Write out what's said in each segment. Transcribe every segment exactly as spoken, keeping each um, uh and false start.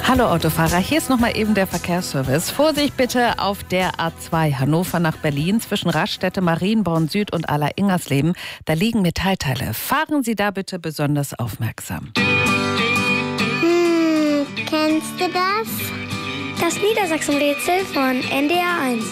Hallo Autofahrer, hier ist nochmal eben der Verkehrsservice. Vorsicht bitte auf der A zwei Hannover nach Berlin zwischen Raststätte, Marienborn Süd und Aller-Ingersleben. Da liegen Metallteile. Fahren Sie da bitte besonders aufmerksam. Hm, kennst du das? Das Niedersachsen-Rätsel von N D R eins.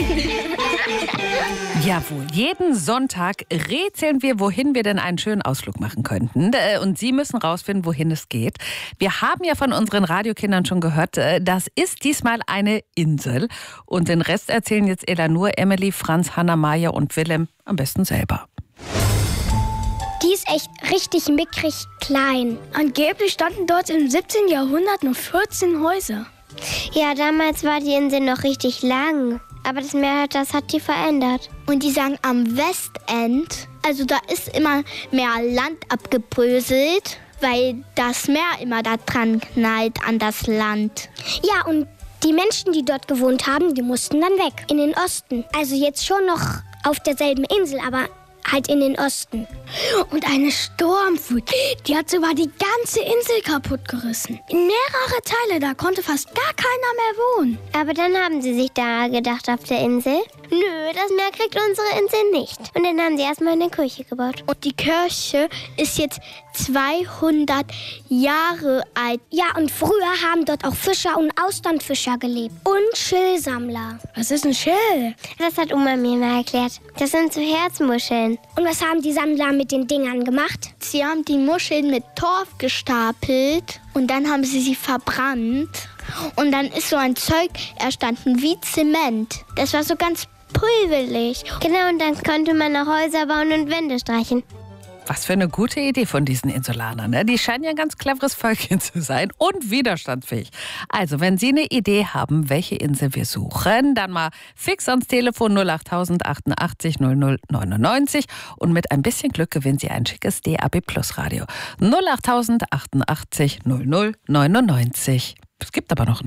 Jawohl, jeden Sonntag rätseln wir, wohin wir denn einen schönen Ausflug machen könnten. Und Sie müssen rausfinden, wohin es geht. Wir haben ja von unseren Radiokindern schon gehört, das ist diesmal eine Insel. Und den Rest erzählen jetzt Elanur, Emily, Franz, Hanna, Maja und Willem am besten selber. Die ist echt richtig mickrig klein. Angeblich standen dort im siebzehnten Jahrhundert nur vierzehn Häuser. Ja, damals war die Insel noch richtig lang. Aber das Meer, das hat die verändert. Und die sagen am Westend, also da ist immer mehr Land abgebröselt, weil das Meer immer da dran knallt an das Land. Ja, und die Menschen, die dort gewohnt haben, die mussten dann weg, in den Osten. Also jetzt schon noch auf derselben Insel, aber halt in den Osten. Und eine Sturmflut, die hat sogar die ganze Insel kaputt gerissen. In mehrere Teile, da konnte fast gar keiner mehr wohnen. Aber dann haben sie sich da gedacht auf der Insel, nö, das Meer kriegt unsere Insel nicht. Und dann haben sie erstmal eine Kirche gebaut. Und die Kirche ist jetzt zweihundert Jahre alt. Ja, und früher haben dort auch Fischer und Austernfischer gelebt. Und Schillsammler. Was ist ein Schill? Das hat Oma mir mal erklärt. Das sind so Herzmuscheln. Und was haben die Sammler mit den Dingern gemacht? Sie haben die Muscheln mit Torf gestapelt und dann haben sie sie verbrannt. Und dann ist so ein Zeug erstanden wie Zement. Das war so ganz pulvelig. Genau, und dann konnte man auch Häuser bauen und Wände streichen. Was für eine gute Idee von diesen Insulanern, ne? Die scheinen ja ein ganz cleveres Völkchen zu sein und widerstandsfähig. Also, wenn Sie eine Idee haben, welche Insel wir suchen, dann mal fix ans Telefon null acht tausend achtundachtzig null null neunundneunzig und mit ein bisschen Glück gewinnen Sie ein schickes D A B Plus Radio. null acht tausend achtundachtzig null null neunundneunzig. Es gibt aber noch